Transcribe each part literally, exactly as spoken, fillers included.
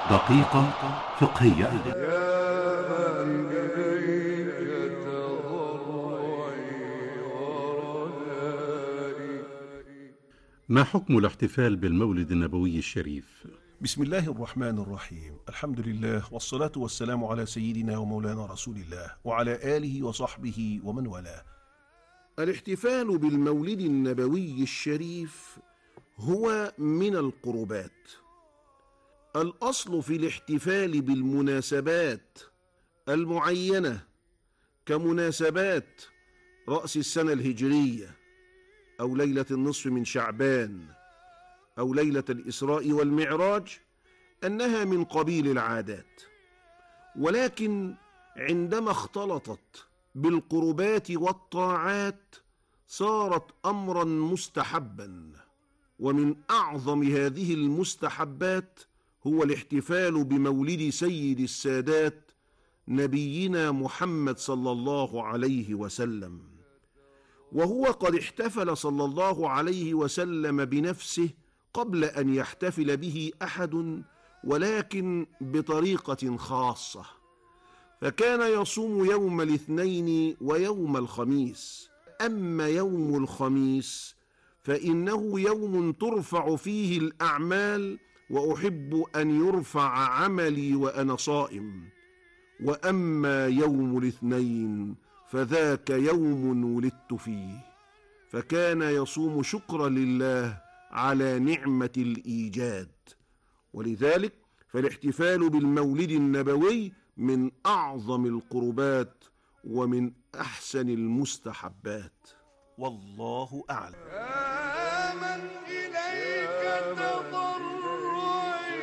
دقيقة فقهية. ما حكم الاحتفال بالمولد النبوي الشريف؟ بسم الله الرحمن الرحيم. الحمد لله والصلاة والسلام على سيدنا ومولانا رسول الله وعلى آله وصحبه ومن والاه. الاحتفال بالمولد النبوي الشريف هو من القربات. الأصل في الاحتفال بالمناسبات المعينة كمناسبات رأس السنة الهجرية أو ليلة النصف من شعبان أو ليلة الإسراء والمعراج أنها من قبيل العادات، ولكن عندما اختلطت بالقربات والطاعات صارت أمرا مستحبا. ومن أعظم هذه المستحبات هو الاحتفال بمولد سيد السادات نبينا محمد صلى الله عليه وسلم، وهو قد احتفل صلى الله عليه وسلم بنفسه قبل أن يحتفل به أحد، ولكن بطريقة خاصة، فكان يصوم يوم الاثنين ويوم الخميس. أما يوم الخميس فإنه يوم ترفع فيه الأعمال، وأحب أن يرفع عملي وأنا صائم. وأما يوم الاثنين فذاك يوم ولدت فيه، فكان يصوم شكرا لله على نعمة الإيجاد. ولذلك فالاحتفال بالمولد النبوي من أعظم القربات ومن أحسن المستحبات، والله أعلم. آمن إليك تضرعي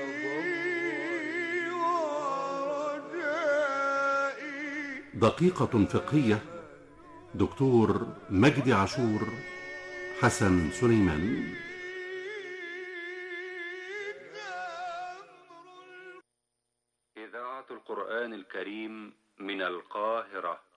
ورجائي. دقيقة فقهية. دكتور مجدي عاشور، حسن سليمان. إذاعة القرآن الكريم من القاهرة.